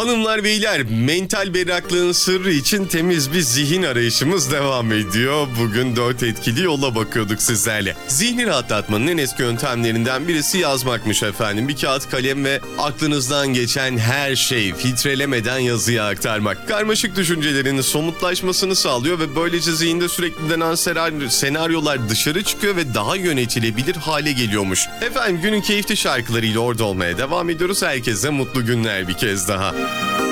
Hanımlar beyler, mental berraklığın sırrı için temiz bir zihin arayışımız devam ediyor. Bugün 4 etkili yola bakıyorduk sizlerle. Zihni rahatlatmanın en eski yöntemlerinden birisi yazmakmış efendim. Bir kağıt kalem ve aklınızdan geçen her şeyi filtrelemeden yazıya aktarmak. Karmaşık düşüncelerin somutlaşmasını sağlıyor ve böylece zihinde sürekli dönen senaryolar dışarı çıkıyor ve daha yönetilebilir hale geliyormuş. Efendim günün keyifli şarkılarıyla orada olmaya devam ediyoruz. Herkese mutlu günler bir kez daha.